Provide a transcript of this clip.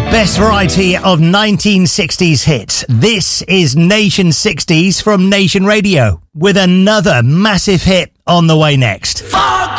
Best variety of 1960s hits. This is Nation 60s from Nation Radio with another massive hit on the way next.